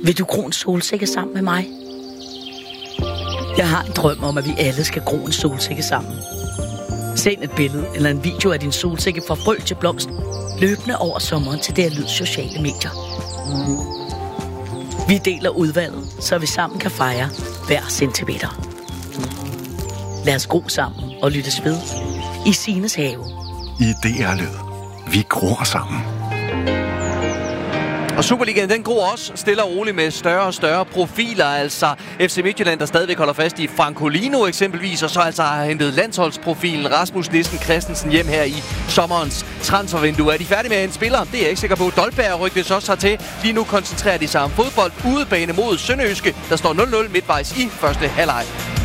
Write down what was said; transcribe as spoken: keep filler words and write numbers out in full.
Vil du gro en solsikke sammen med mig? Jeg har en drøm om, at vi alle skal gro en solsikke sammen. Send et billede eller en video af din solsikke fra frø til blomst, løbende over sommeren til D R Lyds sociale medier. Vi deler udvalget, så vi sammen kan fejre hver centimeter. Lad os gro sammen og lyttes ved i Sines have. I D R Lyd. Vi gror sammen. Og Superligaen, den gror også stille og roligt med større og større profiler. Altså F C Midtjylland, der stadigvæk holder fast i Francolino eksempelvis, og så altså har hentet landsholdsprofilen Rasmus Nissen Christensen hjem her i sommerens transfervindue. Er de færdige med en spiller? Det er jeg ikke sikker på. Dolberg rygtes også hertil. Lige nu koncentrerer de sig om fodbold. Udebane mod Sønderjyske. Der står nul nul midtvejs i første halvleg.